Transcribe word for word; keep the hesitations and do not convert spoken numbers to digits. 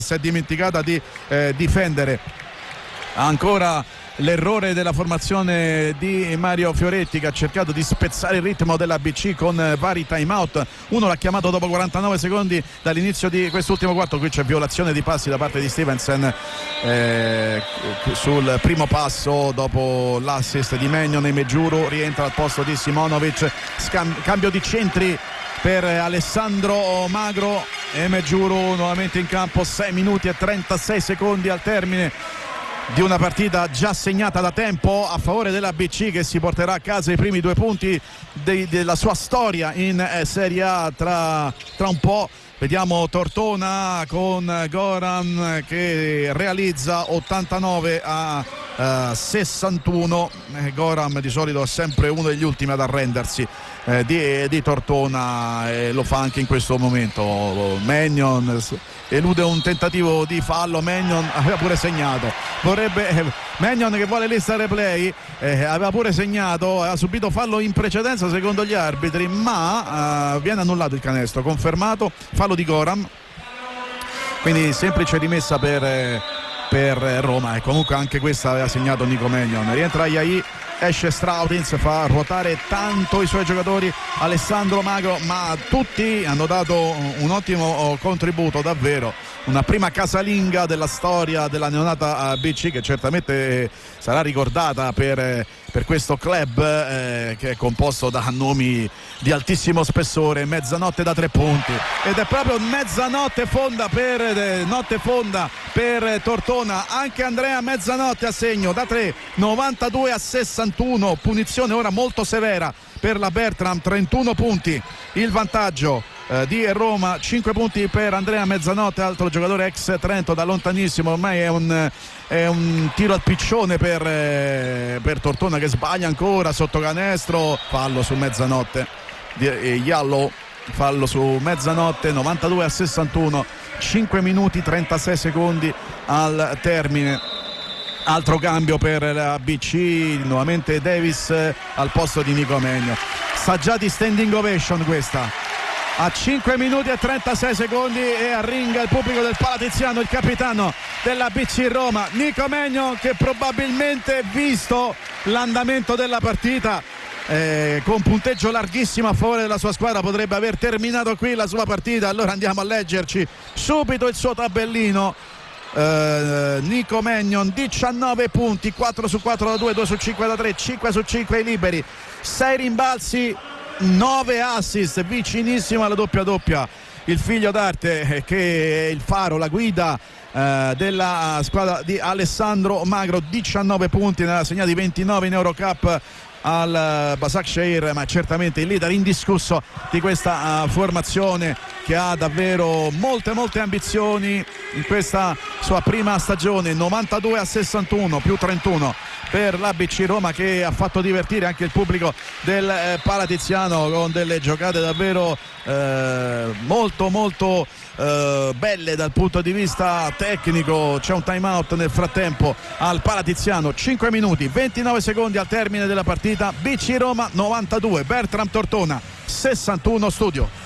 si è dimenticata di eh, difendere. Ancora l'errore della formazione di Mario Fioretti, che ha cercato di spezzare il ritmo della B C con vari time out. Uno l'ha chiamato dopo quarantanove secondi dall'inizio di quest'ultimo quarto. Qui c'è violazione di passi da parte di Stevenson eh, sul primo passo dopo l'assist di Menyon. E Mejuru rientra al posto di Simonovic. Scam- cambio di centri per Alessandro Magro e Mejuru nuovamente in campo. Sei minuti e trentasei secondi al termine di una partita già segnata da tempo a favore della B C, che si porterà a casa i primi due punti de- della sua storia in eh, Serie A tra, tra un po'. Vediamo Tortona con Goran che realizza ottantanove a uh, sessantuno. eh, Goran di solito è sempre uno degli ultimi ad arrendersi eh, di, di Tortona, e lo fa anche in questo momento. Menyon elude un tentativo di fallo. Menyon aveva pure segnato, vorrebbe eh, Menyon che vuole lista replay, eh, aveva pure segnato, aveva subito fallo in precedenza secondo gli arbitri, ma eh, viene annullato il canestro, confermato fallo di Goran, quindi semplice rimessa per, eh, per Roma. E comunque anche questa aveva segnato Nico Menyon. Rientra Yai, esce Strautins, fa ruotare tanto i suoi giocatori. Alessandro Magro, ma tutti hanno dato un ottimo contributo, davvero una prima casalinga della storia della neonata B C, che certamente sarà ricordata per, per questo club eh, che è composto da nomi di altissimo spessore. Mezzanotte da tre punti, ed è proprio mezzanotte fonda per eh, notte fonda per Tortona. Anche Andrea Mezzanotte a segno da tre, novantadue a sessantuno. Punizione ora molto severa per la Bertram, trentuno punti il vantaggio eh, di Roma, cinque punti per Andrea Mezzanotte, altro giocatore ex Trento da lontanissimo. Ormai è un, è un tiro al piccione per, eh, per Tortona, che sbaglia ancora sotto canestro. Fallo su Mezzanotte di eh, Iallo, fallo su Mezzanotte. Novantadue a sessantuno, cinque minuti trentasei secondi al termine. Altro cambio per la B C, nuovamente Davis al posto di Nico Menyon. Sa già di standing ovation questa, a cinque minuti e trentasei secondi, e arringa il pubblico del Palatiziano il capitano della B C Roma, Nico Menyon, che probabilmente, visto l'andamento della partita, eh, con punteggio larghissimo a favore della sua squadra, potrebbe aver terminato qui la sua partita. Allora andiamo a leggerci subito il suo tabellino. Uh, Nico Menyon diciannove punti, quattro su quattro da due, due su cinque da tre, cinque su cinque ai liberi, sei rimbalzi, nove assist, vicinissimo alla doppia doppia il figlio d'arte, che è il faro, la guida uh, della squadra di Alessandro Magro. Diciannove punti, ne ha segnati ventinove in Eurocup al Başakşehir, ma certamente il leader indiscusso di questa uh, formazione, che ha davvero molte molte ambizioni in questa sua prima stagione. Novantadue a sessantuno più trentuno per la B C Roma, che ha fatto divertire anche il pubblico del eh, Palatiziano con delle giocate davvero eh, molto molto eh, belle dal punto di vista tecnico. C'è un time out nel frattempo al Palatiziano, cinque minuti ventinove secondi al termine della partita. B C Roma novantadue, Bertram Tortona sessantuno. Studio.